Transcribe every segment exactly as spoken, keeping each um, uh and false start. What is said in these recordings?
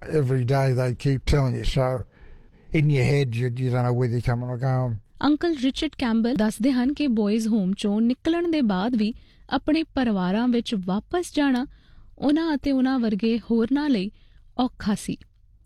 every day they keep telling you. So in your head, you, you don't know whether you're coming or going. Uncle Richard Campbell ਦੱਸਦੇ ਹਨ ਕਿ ਬॉयਜ਼ home ਚੋਂ ਨਿਕਲਣ ਦੇ ਬਾਅਦ ਵੀ ਆਪਣੇ ਪਰਿਵਾਰਾਂ ਵਿੱਚ ਵਾਪਸ ਜਾਣਾ ਉਹਨਾਂ ਅਤੇ ਉਹਨਾਂ ਵਰਗੇ ਹੋਰਨਾਂ ਲਈ ਔਖਾ ਸੀ।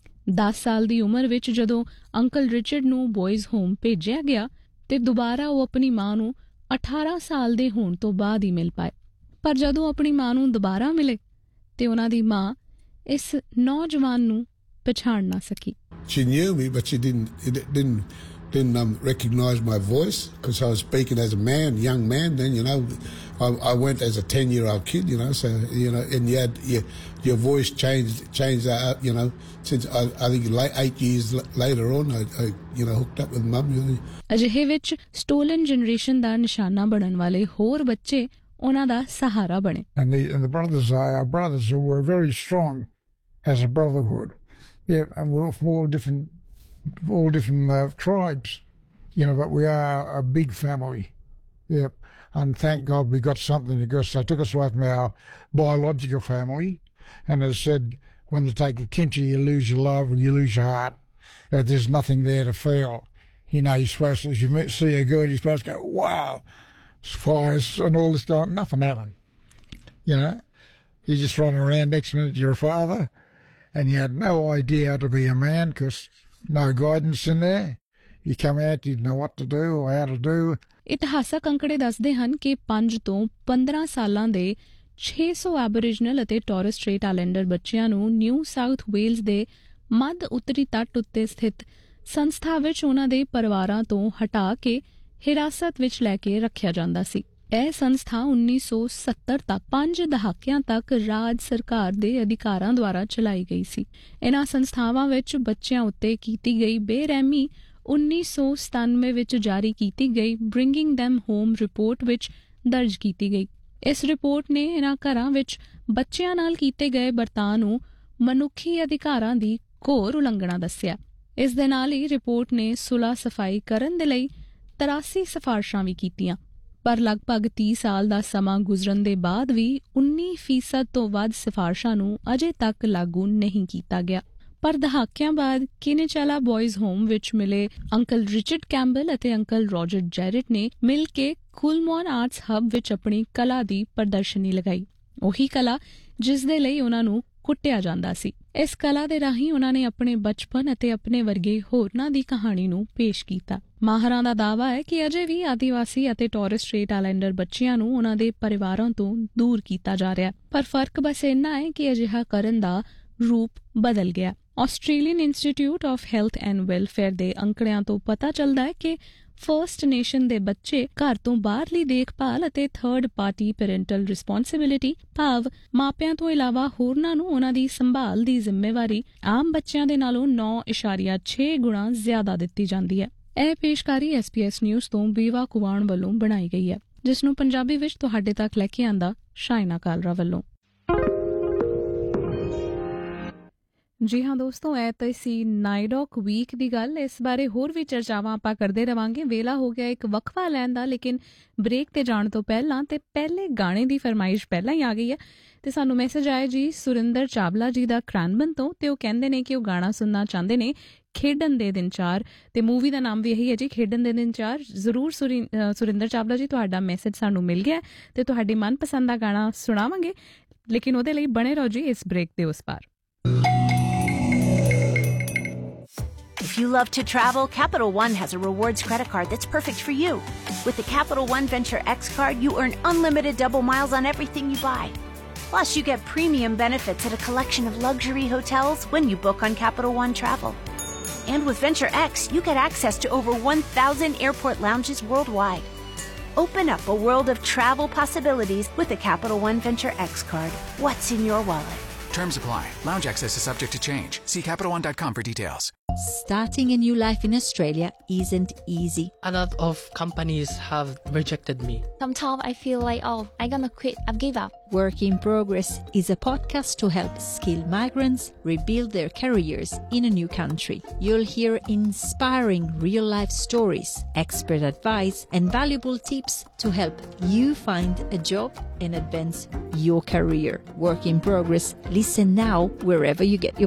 ਦਸ ਸਾਲ ਦੀ ਉਮਰ ਵਿੱਚ ਜਦੋਂ ਅੰਕਲ ਰਿਚਰਡ ਨੂੰ ਬॉयਜ਼ ਹੋਮ ਭੇਜਿਆ ਗਿਆ ਤੇ ਦੁਬਾਰਾ ਉਹ ਆਪਣੀ ਮਾਂ ਨੂੰ ਅਠਾਰਾਂ ਸਾਲ ਦੇ ਹੋਣ ਤੋਂ ਬਾਅਦ ਹੀ ਮਿਲ ਪਾਏ। ਪਰ ਜਦੋਂ ਆਪਣੀ ਮਾਂ ਨੂੰ ਦੁਬਾਰਾ ਮਿਲੇ ਤੇ ਉਹਨਾਂ ਦੀ ਮਾਂ ਇਸ ਨੌਜਵਾਨ ਨੂੰ ਪਛਾਣ ਨਾ ਸਕੀ। She knew me, but she didn't didn't didn't um, recognise my voice because I was speaking as a man, young man. Then you know, I, I went as a ten-year-old kid. You know, so you know, and you had your, your voice changed changed that. You know, since I, I think late, eight years later on, I, I you know hooked up with mum. You know. ਅਜਿਹੇ ਵਿੱਚ stolen generation ਦਾ ਨਿਸ਼ਾਨਾ ਬਣਨ ਵਾਲੇ ਹੋਰ ਬੱਚੇ ਉਹਨਾਂ ਦਾ ਸਹਾਰਾ ਬਣੇ। And the and the brothers are our brothers who were very strong as a brotherhood. Yeah, and we're from all different. all different uh, tribes, you know, but we are a big family. Yep. And thank God we got something because they took us away from our biological family and they said when they take a kincher you lose your love and you lose your heart. Uh, there's nothing there to feel. You know, you're supposed to, if you meet, see a girl, you're supposed to go, wow, fires and all this stuff. Nothing happened. You know, you just run around next minute you're a father and you had no idea how to be a man because no guidance in there. You come out, you know what to do or how to do. ਇਤਿਹਾਸਕ ਅੰਕੜੇ ਦੱਸਦੇ ਹਨ ਕਿ ਪੰਜ ਤੋਂ ਪੰਦਰਾਂ ਸਾਲਾਂ ਦੇ ਛੇ ਸੌ ਐਬੋਰੀਜਨਲ ਅਤੇ ਟੋਰਸ ਸਟ੍ਰੇਟ ਆਈਲੈਂਡਰ ਬੱਚਿਆਂ ਨੂੰ ਨਿਊ ਸਾਊਥ ਵੇਲਜ਼ ਦੇ ਮੱਧ ਉੱਤਰੀ ਤੱਟ ਉੱਤੇ ਸਥਿਤ ਸੰਸਥਾ ਵਿੱਚ ਉਹਨਾਂ ਦੇ ਪਰਿਵਾਰਾਂ ਤੋਂ ਹਟਾ ਕੇ ਹਿਰਾਸਤ ਵਿੱਚ ਲੈ ਕੇ ਰੱਖਿਆ ਜਾਂਦਾ ਸੀ। ਇਹ ਸੰਸਥਾ ਉੱਨੀ ਸੌ ਸੱਤਰ ਤੱਕ ਪੰਜ ਦਹਾਕਿਆਂ ਤੱਕ ਰਾਜ ਸਰਕਾਰ ਦੇ ਅਧਿਕਾਰਾਂ ਦੁਆਰਾ ਚਲਾਈ ਗਈ ਸੀ। ਇਨ੍ਹਾਂ ਸੰਸਥਾਵਾਂ ਵਿੱਚ ਬੱਚਿਆਂ ਉੱਤੇ ਕੀਤੀ ਗਈ ਬੇਰਹਿਮੀ ਉੱਨੀ ਸੌ ਸਤਾਨਵੇਂ ਵਿੱਚ ਜਾਰੀ ਕੀਤੀ ਗਈ ਬ੍ਰਿੰਗਿੰਗ ਦੈਮ ਹੋਮ ਰਿਪੋਰਟ ਵਿੱਚ ਦਰਜ ਕੀਤੀ ਗਈ। ਇਸ ਰਿਪੋਰਟ ਨੇ ਇਨ੍ਹਾਂ ਘਰਾਂ ਵਿੱਚ ਬੱਚਿਆਂ ਨਾਲ ਕੀਤੇ ਗਏ ਵਰਤਾਅ ਨੂੰ ਮਨੁੱਖੀ ਅਧਿਕਾਰਾਂ ਦੀ ਘੋਰ ਉਲੰਘਣਾ ਦੱਸਿਆ। ਇਸ ਦੇ ਨਾਲ ਹੀ ਰਿਪੋਰਟ ਨੇ ਸੁਲ੍ਹਾ ਸਫਾਈ ਕਰਨ ਦੇ ਲਈ ਤਰਾਸੀ ਸਿਫਾਰਸ਼ਾਂ ਵੀ ਕੀਤੀਆਂ, ਪਰ ਲਗਭਗ ਤੀਹ ਸਾਲ ਦਾ ਸਮਾਂ ਗੁਜ਼ਰਨ ਦੇ ਬਾਅਦ ਵੀ ਉੱਨੀ ਫੀਸਦ ਤੋਂ ਵੱਧ ਸਿਫਾਰਸ਼ਾਂ ਨੂੰ ਅਜੇ ਤੱਕ ਲਾਗੂ ਨਹੀਂ ਕੀਤਾ ਗਿਆ। ਪਰ ਦਹਾਕਿਆਂ ਬਾਅਦ ਕਿਨੇਚਾਲਾ ਬॉयਜ਼ ਹੋਮ ਵਿੱਚ ਮਿਲੇ ਅੰਕਲ ਰਿਚਰਡ ਕੈਂਪਬੈਲ ਅਤੇ ਅੰਕਲ ਰੋਜਰ ਜੈਰਟ ਨੇ ਮਿਲ ਕੇ ਕੁਲਮੌਨ ਆਰਟਸ ਹੱਬ ਵਿੱਚ ਆਪਣੀ ਕਲਾ ਦੀ ਪ੍ਰਦਰਸ਼ਨੀ ਲਗਾਈ, ਉਹੀ ਕਲਾ ਜਿਸ ਦੇ ਲਈ ਉਹਨਾਂ ਨੂੰ ਕੁੱਟਿਆ ਜਾਂਦਾ ਸੀ। ਇਸ ਕਲਾ ਦੇ ਰਾਹੀਂ ਉਹਨਾਂ ਨੇ ਆਪਣੇ ਬਚਪਨ ਅਤੇ ਆਪਣੇ ਵਰਗੇ ਹੋਰਨਾਂ ਦੀ ਕਹਾਣੀ ਨੂੰ ਪੇਸ਼ ਕੀਤਾ। ਮਾਹਰਾਂ ਦਾ ਦਾਅਵਾ ਹੈ ਕਿ ਅਜੇ ਵੀ ਆਦੀਵਾਸੀ ਅਤੇ ਟੋਰਸ ਸਟ੍ਰੇਟ ਆਈਲੈਂਡਰ ਬੱਚਿਆਂ ਨੂੰ ਉਹਨਾਂ ਦੇ ਪਰਿਵਾਰਾਂ ਤੋਂ ਦੂਰ ਕੀਤਾ ਜਾ ਰਿਹਾ, ਪਰ ਫਰਕ ਬਸ ਇੰਨਾ ਹੈ ਕਿ ਅਜਿਹਾ ਕਰਨ ਦਾ ਰੂਪ ਬਦਲ ਗਿਆ। Australian institute of health and welfare ਦੇ ਅੰਕੜਿਆਂ ਤੋਂ ਪਤਾ ਚੱਲਦਾ ਹੈ ਕਿ ਫਰਸਟ ਨੇਸ਼ਨ ਦੇ ਬੱਚੇ ਘਰ ਤੋਂ ਬਾਹਰਲੀ ਦੇਖਭਾਲ ਅਤੇ ਥਰਡ ਪਾਰਟੀ ਪੈਰੈਂਟਲ ਰਿਸਪੌਂਸਿਬਿਲਿਟੀ ਭਾਵ ਮਾਪਿਆਂ ਤੋਂ ਇਲਾਵਾ ਹੋਰਨਾਂ ਨੂੰ ਉਹਨਾਂ ਦੀ ਸੰਭਾਲ ਦੀ ਜ਼ਿੰਮੇਵਾਰੀ ਆਮ ਬੱਚਿਆਂ ਦੇ ਨਾਲੋਂ ਨੌ ਇਸ਼ਾਰੀਆ ਛੇ ਗੁਣਾ ਜ਼ਿਆਦਾ ਦਿੱਤੀ ਜਾਂਦੀ ਹੈ। ਇਹ ਪੇਸ਼ਕਾਰੀ ਐਸ ਪੀ ਐਸ ਨਿਊਜ਼ ਤੋਂ ਬੀਵਾ ਕੁਵਾਣ ਵੱਲੋਂ ਬਣਾਈ ਗਈ ਹੈ, ਜਿਸ ਨੂੰ ਪੰਜਾਬੀ ਵਿੱਚ ਤੁਹਾਡੇ ਤੱਕ ਲੈ ਕੇ ਆਂਦਾ ਸ਼ਾਇਨਾ ਕਾਲਰਾ ਵੱਲੋਂ। ਜੀ ਹਾਂ ਦੋਸਤੋ, ਇਹ ਤਾਂ ਸੀ ਨਾਈਡੌਕ ਵੀਕ ਦੀ ਗੱਲ। ਇਸ ਬਾਰੇ ਹੋਰ ਵੀ ਚਰਚਾਵਾਂ ਆਪਾਂ ਕਰਦੇ ਰਵਾਂਗੇ। ਵੇਲਾ ਹੋ ਗਿਆ ਇੱਕ ਵਕਫਾ ਲੈਣ ਦਾ, ਲੇਕਿਨ ਬ੍ਰੇਕ ਤੇ ਜਾਣ ਤੋਂ ਪਹਿਲਾਂ ਤੇ ਪਹਿਲੇ ਗਾਣੇ ਦੀ ਫਰਮਾਇਸ਼ ਪਹਿਲਾਂ ਹੀ ਆ ਗਈ ਹੈ ਤੇ ਸਾਨੂੰ ਮੈਸੇਜ ਆਇਆ ਜੀ ਸੁਰਿੰਦਰ ਚਾਵਲਾ ਜੀ ਦਾ ਕ੍ਰਾਨਬਨ ਤੋਂ, ਤੇ ਉਹ ਕਹਿੰਦੇ ਨੇ ਕਿ ਉਹ ਗਾਣਾ ਸੁਣਨਾ ਚਾਹੁੰਦੇ ਨੇ ਖੇਡਣ ਦੇ ਦਿਨ ਚਾਰ, ਤੇ ਮੂਵੀ ਦਾ ਨਾਮ ਵੀ ਇਹੀ ਹੈ ਜੀ ਖੇਡਣ ਦੇ ਦਿਨ ਚਾਰ। ਜ਼ਰੂਰ ਸੁਰਿੰਦਰ ਚਾਵਲਾ ਜੀ, ਤੁਹਾਡਾ ਮੈਸੇਜ ਸਾਨੂੰ ਮਿਲ ਗਿਆ ਤੇ ਤੁਹਾਡੀ ਮਨਪਸੰਦ ਦਾ ਗਾਣਾ ਸੁਣਾਵਾਂਗੇ, ਲੇਕਿਨ ਉਹਦੇ ਲਈ ਬਣੇ ਰਹੋ ਜੀ ਇਸ ਬ੍ਰੇਕ ਦੇ ਉਸ ਪਾਰ। If you love to travel, Capital One has a rewards credit card that's perfect for you. With the Capital One Venture X card, you earn unlimited double miles on everything you buy. Plus, you get premium benefits at a collection of luxury hotels when you book on Capital One Travel. And with Venture X, you get access to over one thousand airport lounges worldwide. Open up a world of travel possibilities with the Capital One Venture X card. What's in your wallet? Terms apply. Lounge access is subject to change. See Capital One dot com for details. Starting a new life in Australia isn't easy. A lot of companies have rejected me. Sometimes I feel like, oh, I'm gonna quit. I've give up. Work in Progress is a podcast to help skilled migrants rebuild their careers in a new country. You'll hear inspiring real-life stories, expert advice, and valuable tips to help you find a job and advance your career. Work in Progress. Listen now wherever you get your